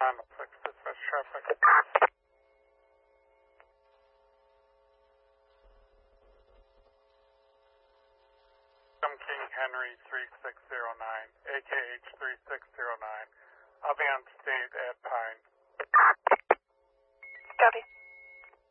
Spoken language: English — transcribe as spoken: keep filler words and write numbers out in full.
on six dispatch traffic. I'm King Henry three six zero nine, A K H three six zero nine. I'll be on state at Pine. Copy.